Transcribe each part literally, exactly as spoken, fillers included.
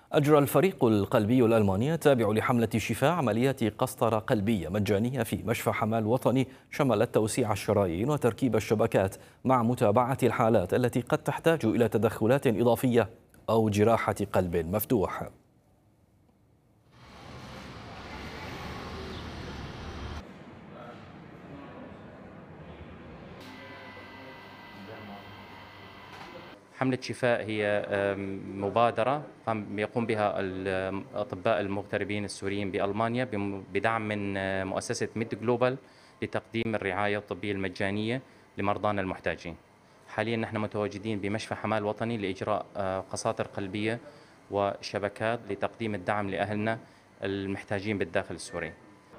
أجرى الفريق القلبي الألماني التابع لحملة شفاء عمليات قسطرة قلبية مجانية في مشفى حماة الوطني، شملت توسيع الشرايين وتركيب الشبكات مع متابعة الحالات التي قد تحتاج إلى تدخلات إضافية أو جراحة قلب مفتوح. حملة شفاء هي مبادرة يقوم بها الأطباء المغتربين السوريين بألمانيا بدعم من مؤسسة ميد جلوبال لتقديم الرعاية الطبية المجانية لمرضانا المحتاجين. حاليا نحن متواجدين بمشفى حماة الوطني لإجراء قساطر قلبية وشبكات لتقديم الدعم لأهلنا المحتاجين بالداخل السوري.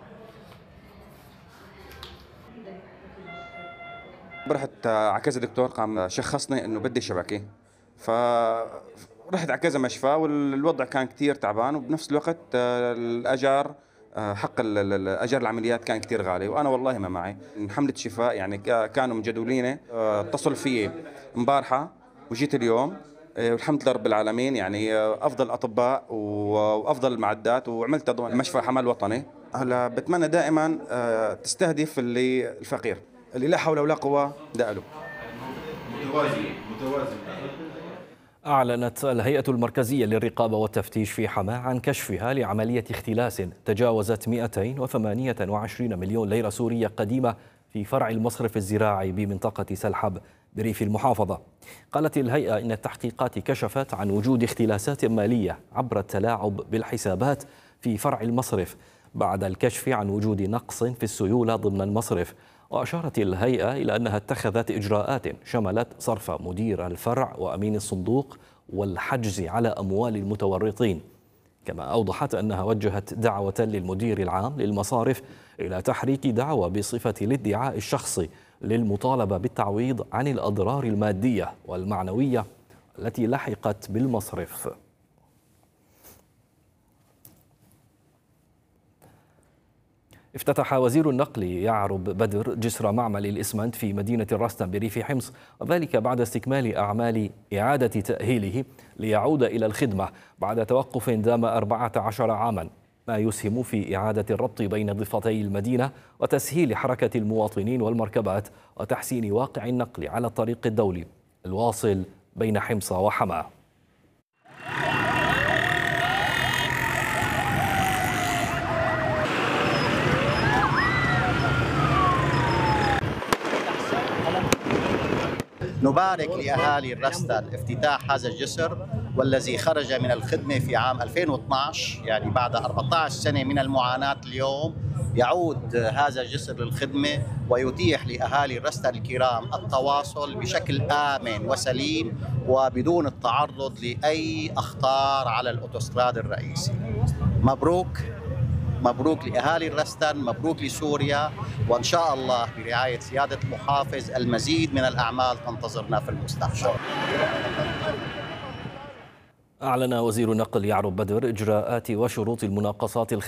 رحت على كذا دكتور قام شخصني انه بدي شبكه، فرحت على كذا مشفى والوضع كان كثير تعبان، وبنفس الوقت الاجار حق الاجار العمليات كان كثير غالي، وانا والله ما معي. حملة شفاء يعني كانوا مجدولين، اتصل في امبارحه وجيت اليوم، والحمد لله رب العالمين. يعني افضل اطباء وافضل المعدات، وعملت مشفى حماة الوطني. هلا بتمنى دائما تستهدف اللي الفقير اللي لا حول ولا قوة دقله. متوازي متوازي. أعلنت الهيئة المركزية للرقابة والتفتيش في حماة عن كشفها لعملية اختلاس تجاوزت مئتين وثمانية وعشرين مليون ليرة سورية قديمة في فرع المصرف الزراعي بمنطقة سلحب بريف المحافظة. قالت الهيئة إن التحقيقات كشفت عن وجود اختلاسات مالية عبر التلاعب بالحسابات في فرع المصرف بعد الكشف عن وجود نقص في السيولة ضمن المصرف. وأشارت الهيئة إلى أنها اتخذت إجراءات شملت صرف مدير الفرع وأمين الصندوق والحجز على أموال المتورطين. كما أوضحت أنها وجهت دعوة للمدير العام للمصارف إلى تحريك دعوى بصفة الادعاء الشخصي للمطالبة بالتعويض عن الأضرار المادية والمعنوية التي لحقت بالمصرف. افتتح وزير النقل يعرب بدر جسر معمل الإسمنت في مدينة الرستم بريف حمص، وذلك بعد استكمال أعمال إعادة تأهيله ليعود إلى الخدمة بعد توقف دام أربعة عشر عاما، ما يسهم في إعادة الربط بين ضفتي المدينة وتسهيل حركة المواطنين والمركبات وتحسين واقع النقل على الطريق الدولي الواصل بين حمص وحماة. نبارك لأهالي الرستن افتتاح هذا الجسر، والذي خرج من الخدمة في عام ألفين واثنعش، يعني بعد أربعة عشر سنة من المعاناة. اليوم يعود هذا الجسر للخدمة ويتيح لأهالي الرستن الكرام التواصل بشكل آمن وسليم وبدون التعرض لأي أخطار على الأوتوستراد الرئيسي. مبروك مبروك لأهالي الرستن، مبروك لسوريا، وإن شاء الله برعاية سيادة المحافظ المزيد من الأعمال تنتظرنا في المستقبل. أعلن وزير النقل يعرب بدر إجراءات وشروط المناقصات